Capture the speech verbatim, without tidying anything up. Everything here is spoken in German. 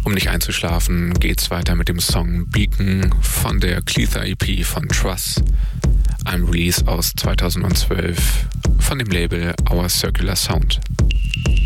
Um nicht einzuschlafen, geht's weiter mit dem Song Beacon von der Cleather E P von Truss, einem Release aus zweitausendzwölf von dem Label Our Circular Sound.